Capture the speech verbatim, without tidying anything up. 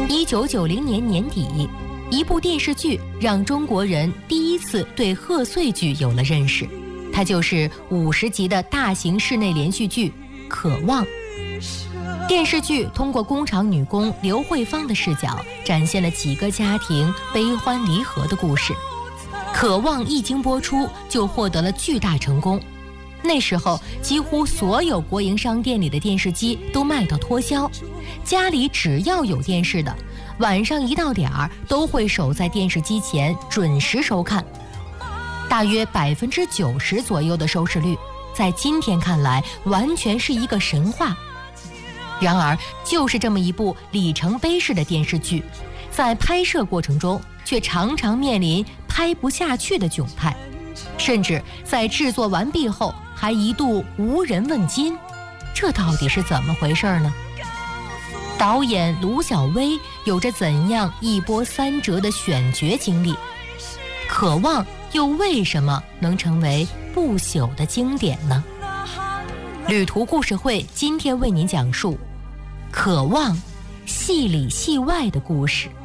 一九九零年年底，一部电视剧让中国人第一次对贺岁剧有了认识，它就是五十集的大型室内连续剧《渴望》。电视剧通过工厂女工刘慧芳的视角，展现了几个家庭悲欢离合的故事。《渴望》一经播出就获得了巨大成功，那时候几乎所有国营商店里的电视机都卖到脱销，家里只要有电视的，晚上一到点儿都会守在电视机前准时收看。大约百分之九十左右的收视率，在今天看来完全是一个神话。然而，就是这么一部里程碑式的电视剧，在拍摄过程中却常常面临拍不下去的窘态，甚至在制作完毕后还一度无人问津，这到底是怎么回事呢？导演卢小薇有着怎样一波三折的选角经历？渴望又为什么能成为不朽的经典呢？旅途故事会今天为您讲述渴望戏里戏外的故事。